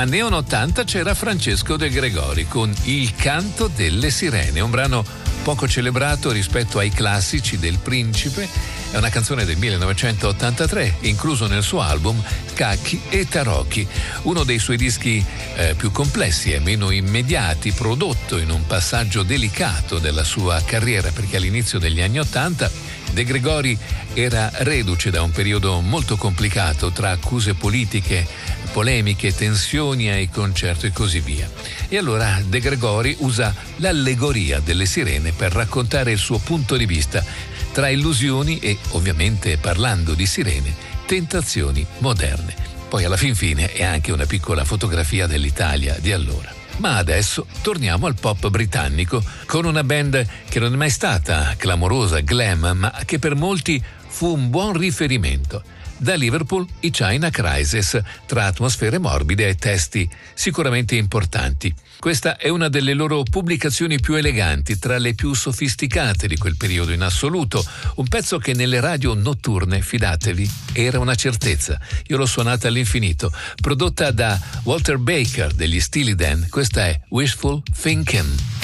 anni 80 c'era Francesco De Gregori con Il canto delle sirene, un brano poco celebrato rispetto ai classici del Principe. È una canzone del 1983, incluso nel suo album Cacchi e Tarocchi, uno dei suoi dischi più complessi e meno immediati, prodotto in un passaggio delicato della sua carriera, perché all'inizio degli anni 80 De Gregori era reduce da un periodo molto complicato tra accuse politiche, polemiche, tensioni ai concerti e così via. E allora De Gregori usa l'allegoria delle sirene per raccontare il suo punto di vista tra illusioni e, ovviamente parlando di sirene, tentazioni moderne. Poi alla fin fine è anche una piccola fotografia dell'Italia di allora. Ma adesso torniamo al pop britannico con una band che non è mai stata clamorosa, glam, ma che per molti fu un buon riferimento. Da Liverpool i China Crisis, tra atmosfere morbide e testi sicuramente importanti. Questa è una delle loro pubblicazioni più eleganti, tra le più sofisticate di quel periodo in assoluto, un pezzo che nelle radio notturne, fidatevi, era una certezza. Io l'ho suonata all'infinito, prodotta da Walter Baker degli Steely Dan. Questa è Wishful Thinking.